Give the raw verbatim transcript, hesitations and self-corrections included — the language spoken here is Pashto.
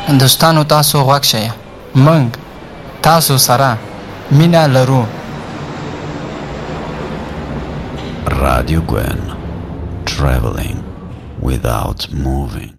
دوستانو تاسو غوږ شئ موږ تاسو سره مینه لرو. Radio Gwen, traveling without moving.